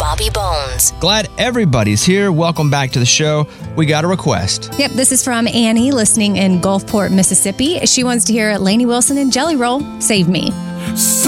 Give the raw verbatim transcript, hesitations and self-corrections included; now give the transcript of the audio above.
Bobby Bones. Glad everybody's here. Welcome back to the show. We got a request. Yep, this is from Annie listening in Gulfport, Mississippi. She wants to hear Lainey Wilson and Jelly Roll, Save Me.